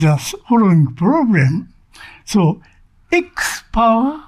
the following problem. So x power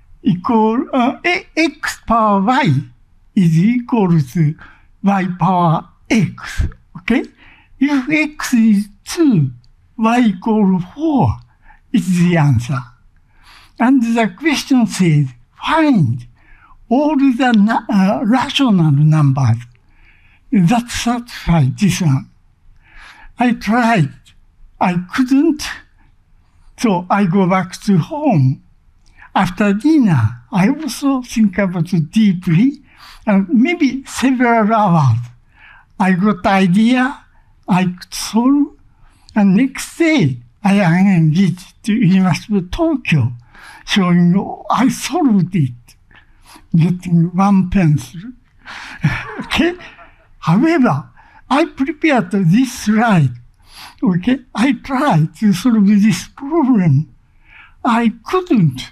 x power y is equal to y power x. Okay? If x is 2, y equals 4 is the answer. And the question says, find all the rational numbers that satisfy this one. I tried. I couldn't. So I go back to home. After dinner, I also think about it deeply, and maybe several hours. I got the idea, I could solve, and next day I again visit to University of Tokyo, showing I solved it, getting 1 pencil. Okay? However, I prepared this slide. Okay? I tried to solve this problem. I couldn't.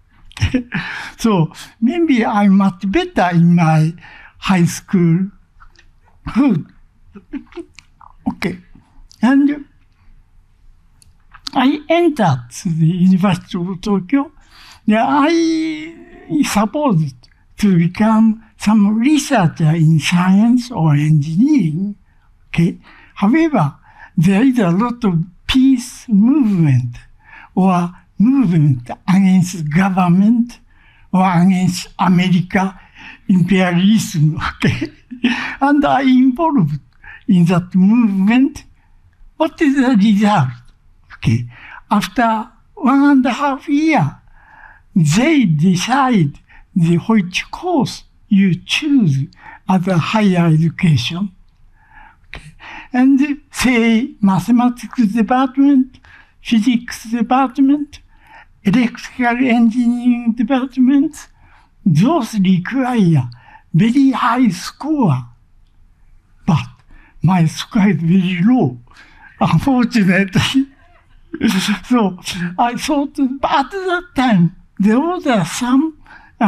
So maybe I'm much better in my high school food. Okay. And I entered the University of Tokyo. I supposed to become some researcher in science or engineering. Okay. However, there is a lot of peace movement or movement against government or against America imperialism. Okay. And I involved in that movement. What is the result? Okay. After 1.5 years, they decide which course you choose as a higher education. Okay. And say mathematics department, physics department, electrical engineering department, those require very high score. But my score is very low, unfortunately. So I thought at that time there was some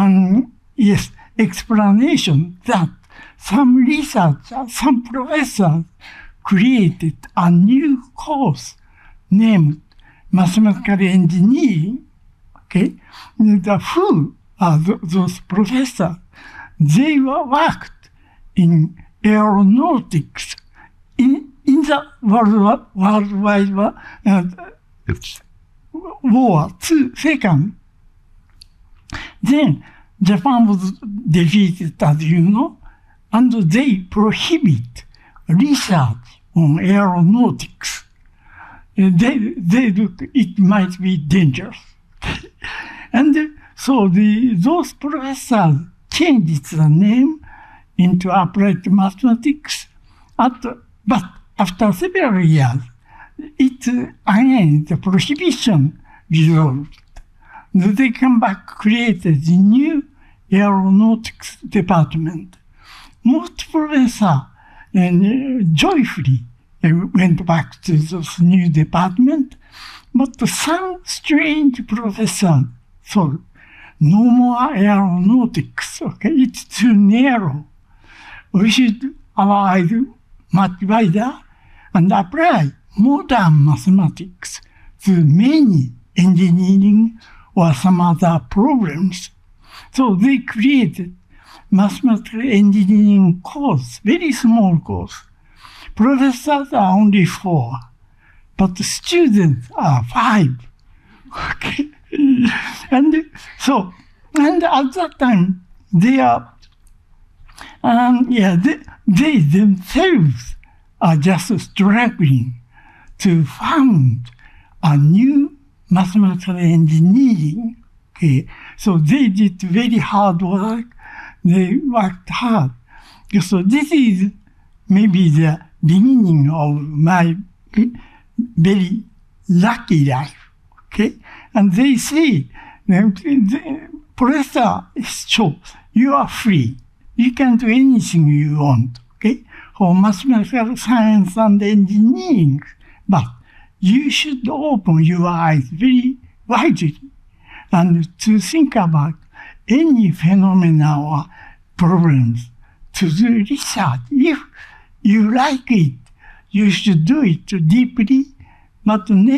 explanation that some researchers, some professors created a new course named mathematical engineering. Okay, who are those professors? They worked in aeronautics in the worldwide War II. Then Japan was defeated, as you know, and they prohibit research on aeronautics. They look, it might be dangerous. And so those professors changed the name into applied mathematics. But after several years, the prohibition dissolved. They come back, created the new aeronautics department. Most professors joyfully went back to this new department, but some strange professor thought, no more aeronautics, okay, it's too narrow. We should our eyes much wider and apply modern mathematics to many engineering or some other problems. So they created mathematical engineering course, very small course. Professors are only 4, but the students are 5. Okay. And at that time, they themselves are just struggling to found a new mathematical engineering. Okay. So they did very hard work. They worked hard. So this is maybe the beginning of my very lucky life. Okay. And they say, Professor, so you are free. You can do anything you want. Okay. For mathematical science and engineering. But you should open your eyes very widely and to think about any phenomena or problems, to do research. If you like it, you should do it deeply, But